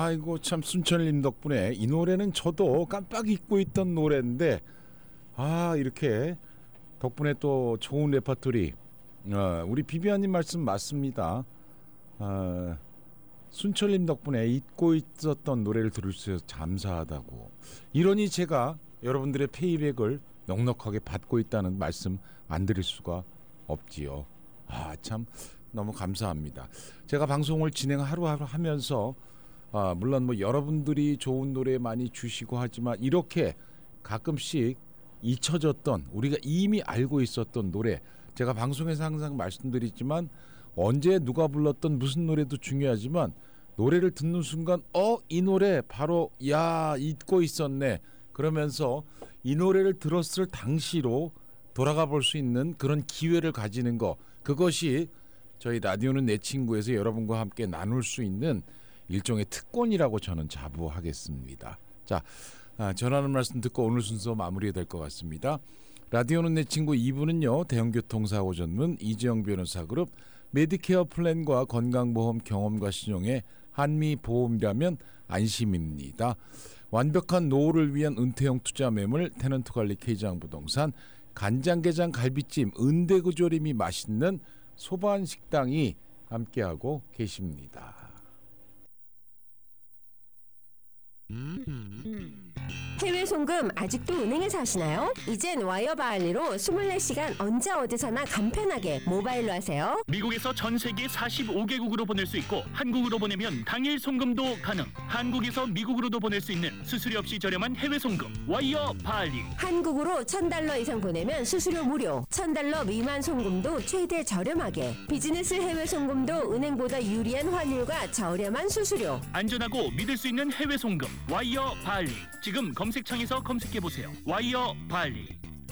아이고 참 순천님 덕분에 이 노래는 저도 깜빡 잊고 있던 노래인데 이렇게 덕분에 또 좋은 레퍼토리 우리 비비안님 말씀 맞습니다. 순철님 덕분에 잊고 있었던 노래를 들을 수 있어서 감사하다고. 이러니 제가 여러분들의 페이백을 넉넉하게 받고 있다는 말씀 안 드릴 수가 없지요. 참 너무 감사합니다. 제가 방송을 진행 하루하루 하면서 물론 뭐 여러분들이 좋은 노래 많이 주시고 하지만 이렇게 가끔씩 잊혀졌던 우리가 이미 알고 있었던 노래, 제가 방송에서 항상 말씀드리지만 언제 누가 불렀던 무슨 노래도 중요하지만 노래를 듣는 순간 이 노래 바로 잊고 있었네 그러면서 이 노래를 들었을 당시로 돌아가 볼 수 있는 그런 기회를 가지는 거, 그것이 저희 라디오는 내 친구에서 여러분과 함께 나눌 수 있는 일종의 특권이라고 저는 자부하겠습니다. 자, 전하는 말씀 듣고 오늘 순서 마무리해야 될 것 같습니다. 라디오는 내 친구 2부는요. 대형교통사고 전문 이재영 변호사그룹, 메디케어 플랜과 건강보험 경험과 신용의 한미보험이라면 안심입니다. 완벽한 노후를 위한 은퇴형 투자 매물 테넌트관리 K장부동산, 간장게장 갈비찜 은대구조림이 맛있는 소반식당이 함께하고 계십니다. 해외 송금 아직도 은행에서 하시나요? 이젠 와이어바 알리로 24시간 언제 어디서나 간편하게 모바일로 하세요. 미국에서 전 세계 45개국으로 보낼 수 있고 한국으로 보내면 당일 송금도 가능. 한국에서 미국으로도 보낼 수 있는 수수료 없이 저렴한 해외 송금 와이어바 알리. 한국으로 $1,000 이상 보내면 수수료 무료, $1,000 미만 송금도 최대 저렴하게, 비즈니스 해외 송금도 은행보다 유리한 환율과 저렴한 수수료. 안전하고 믿을 수 있는 해외 송금 와이어바 알리. 지금 검색창에서 검색해보세요. 와이어바 알리.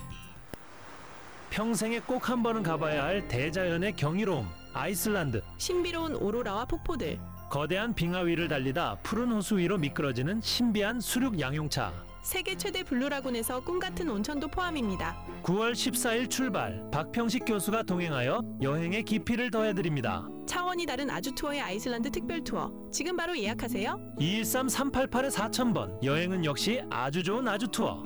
평생에 꼭 한 번은 가봐야 할 대자연의 경이로움, 아이슬란드. 신비로운 오로라와 폭포들. 거대한 빙하 위를 달리다 푸른 호수 위로 미끄러지는 신비한 수륙 양용차. 세계 최대 블루라군에서 꿈같은 온천도 포함입니다. 9월 14일 출발, 박평식 교수가 동행하여 여행의 깊이를 더해드립니다. 차원이 다른 아주투어의 아이슬란드 특별투어. 지금 바로 예약하세요. 213-388-4000번. 여행은 역시 아주 좋은 아주투어.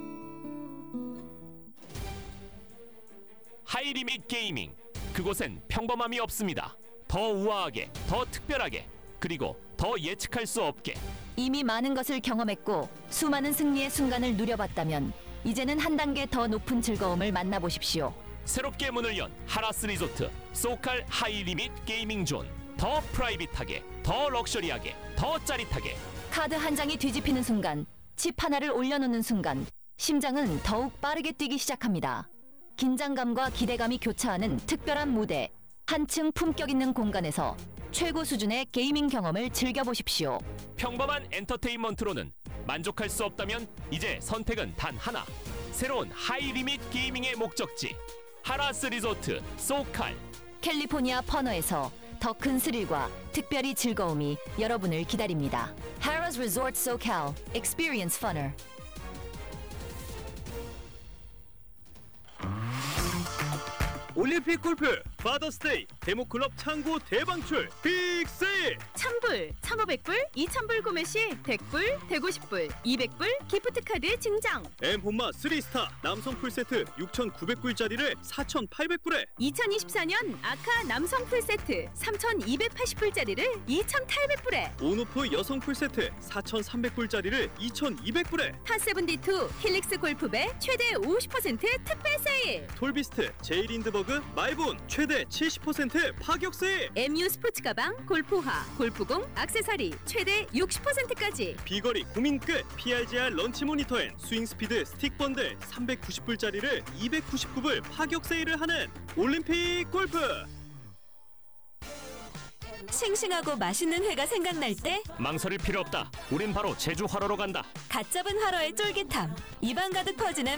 하이리밋 게이밍. 그곳엔 평범함이 없습니다. 더 우아하게, 더 특별하게, 그리고 더 예측할 수 없게. 이미 많은 것을 경험했고 수많은 승리의 순간을 누려봤다면 이제는 한 단계 더 높은 즐거움을 만나보십시오. 새롭게 문을 연 하라스 리조트 소칼 하이리밋 게이밍 존. 더 프라이빗하게, 더 럭셔리하게, 더 짜릿하게. 카드 한 장이 뒤집히는 순간, 칩 하나를 올려놓는 순간 심장은 더욱 빠르게 뛰기 시작합니다. 긴장감과 기대감이 교차하는 특별한 무대, 한층 품격 있는 공간에서 최고 수준의 게이밍 경험을 즐겨보십시오. 평범한 엔터테인먼트로는 만족할 수 없다면 이제 선택은 단 하나. 새로운 하이리밋 게이밍의 목적지 하라스 리조트 소칼. 캘리포니아 퍼너에서 더 큰 스릴과 특별히 즐거움이 여러분을 기다립니다. Harrah's Resort SoCal. Experience funner. 올림픽 골프 파더스데이 데모클럽 창고 대방출 빅세일. 1000불, 1500불, 2000불 구매 시 100불, 150불, 200불 기프트카드 증정. 엠혼마 3스타 남성 풀세트 6,900불짜리를 4,800불에, 2024년 아카 남성 풀세트 3,280불짜리를 2,800불에, 온오프 여성 풀세트 4,300불짜리를 2,200불에, 파7D2 힐릭스 골프배 최대 50% 특별 세일. 톨비스트 제이린드버그 마이본 최대 70% 파격 세일. MU 스포츠 가방, 골프화, 골프공, 액세서리 최대 60%까지. 비거리 고민 끝 PRGR 런치 모니터 앤 스윙 스피드 스틱 번들 399불짜리를 299불 파격 세일을 하는 올림픽 골프. 싱싱하고 맛있는 회가 생각날 때 망설일 필요 없다. 우린 바로 제주 활어로 간다. 갓 잡은 활어의 쫄깃함, 입안 가득 퍼지는